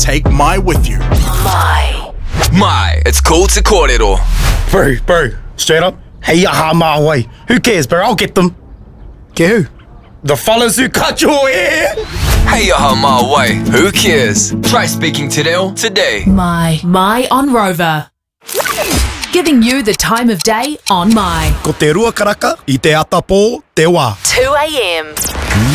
Take my with you. My, it's cool to kōrero. Bro, straight up, hey aha my way. Who cares, bro? I'll get them. Get who? The fellas who cut your hair. Hey aha my way, who cares? Try speaking te reo today. My on Rover. Giving you the time of day on My. Ko te rua karaka, I te ata pō, te wā. 2 a.m.